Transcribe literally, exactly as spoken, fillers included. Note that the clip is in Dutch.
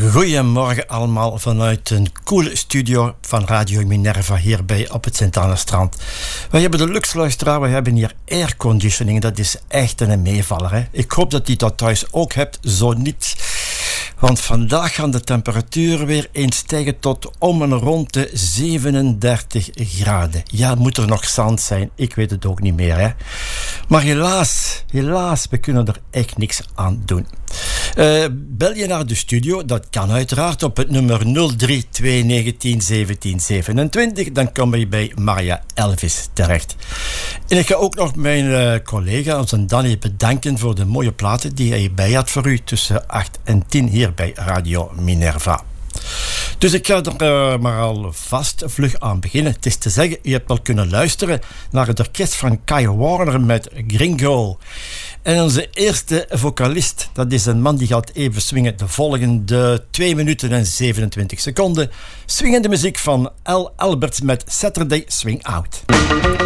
Goedemorgen allemaal vanuit een coole studio van Radio Minerva hierbij op het Sint-Anne-strand. Wij hebben de luxe luisteraar, we hebben hier airconditioning, dat is echt een meevaller. Hè? Ik hoop dat je dat thuis ook hebt, zo niet. Want vandaag gaan de temperaturen weer eens stijgen tot om en rond de zevenendertig graden. Ja, moet er nog zand zijn? Ik weet het ook niet meer. Hè? Maar helaas, helaas, we kunnen er echt niks aan doen. Uh, bel je naar de studio, dat kan uiteraard op het nummer nul drie twee negentien zeventien zevenentwintig. Dan kom je bij Maria Elvis terecht. En ik ga ook nog mijn uh, collega, onze Danny, bedanken voor de mooie platen die hij bij had voor u tussen acht en tien hier bij Radio Minerva. Dus ik ga er uh, maar al vast vlug aan beginnen. Het is te zeggen, u hebt al kunnen luisteren naar het orkest van Kai Warner met Gringo. En onze eerste vocalist, dat is een man die gaat even swingen de volgende twee minuten en zevenentwintig seconden. Swingende muziek van L. Alberts met Saturday Swing Out.